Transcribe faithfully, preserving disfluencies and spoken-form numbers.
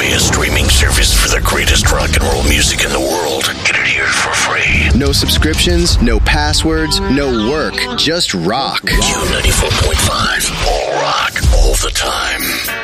pay a streaming service for the greatest rock and roll music in the world. Get it here for free. No subscriptions, no passwords, no work. Just rock. Q ninety-four point five. All rock, all the time.